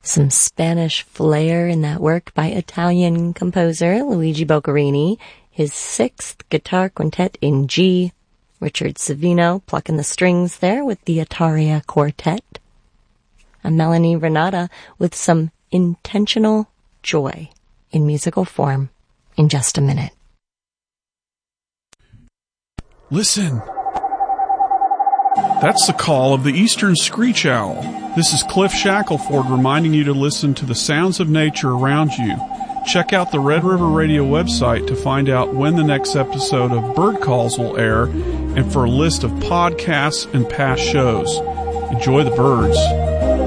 Some Spanish flair in that work by Italian composer Luigi Boccherini, his 6th guitar quintet in G. Richard Savino plucking the strings there with the Ataria Quartet. And Melanie Renata with some intentional joy in musical form in just a minute. Listen. That's the call of the eastern screech owl. This is Cliff Shackelford reminding you to listen to the sounds of nature around you. Check out the Red River Radio website to find out when the next episode of Bird Calls will air and for a list of podcasts and past shows. Enjoy the birds.